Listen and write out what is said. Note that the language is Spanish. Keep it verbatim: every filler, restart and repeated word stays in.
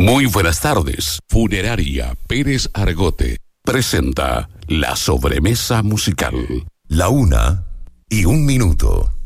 Muy buenas tardes. Funeraria Pérez Argote presenta la sobremesa musical. La una y un minuto.